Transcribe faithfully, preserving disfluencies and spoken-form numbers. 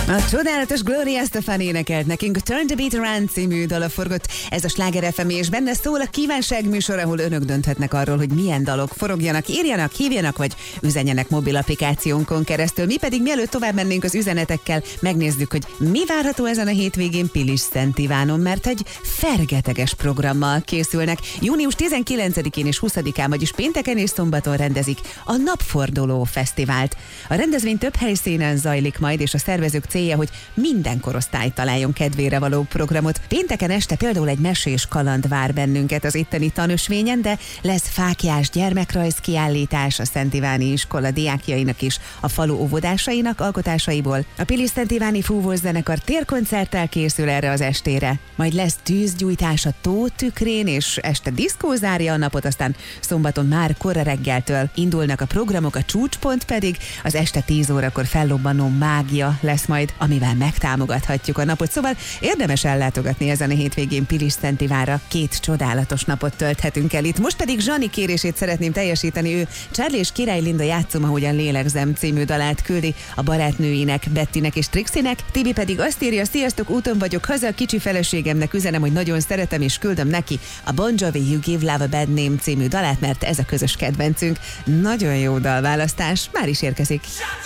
A csodálatos Gloria Estefan énekelt nekünk, Turn the Beat Around című dala forgott. Ez a Sláger ef em, és benne szól a kívánság műsor, ahol önök dönthetnek arról, hogy milyen dalok forogjanak, írjanak, hívjanak, vagy üzenjenek mobil applikációnkon keresztül. Mi pedig mielőtt tovább mennénk az üzenetekkel, megnézzük, hogy mi várható ezen a hétvégén Pilis Szent Ivánon, mert egy fergeteges programmal készülnek. június tizenkilencedikén és huszadikán, vagyis pénteken és szombaton rendezik a Napforduló Fesztivált. A rendezvény több helyszínen zajlik majd, és a szervezők célja, hogy minden korosztály találjon kedvére való programot. Pénteken este például egy mesés kaland vár bennünket az itteni tanösvényen, de lesz fáklyás gyermekrajz kiállítás a Szent Iváni iskola diákjainak is, a falu óvodásainak alkotásaiból. A Pilis Szent Iváni fúvós zenekar térkoncerttel készül erre az estére. Majd lesz tűzgyújtás a tó tükrén, és este diszkó zárja a napot, aztán szombaton már kora reggeltől indulnak a programok, a csúcspont pedig az este tíz órakor fellobbanó mágia lesz majd, amivel megtámogathatjuk a napot. Szóval érdemes ellátogatni ezen a hétvégén Pilis Szent Ivánra. Két csodálatos napot tölthetünk el itt. Most pedig Zsani kérését szeretném teljesíteni. Ő Charlie és Király Linda Játszom, ahogyan lélegzem című dalát küldi a barátnőinek, Bettinek és Trixinek. Tibi pedig azt írja: sziasztok, úton vagyok haza, kicsi feleségemnek üzenem, hogy nagyon szeretem, és küldöm neki a Bon Jovi You Give Love a Bad Name című dalát, mert ez a közös kedvencünk. Nagyon jó dalválasztás, már is érkezik.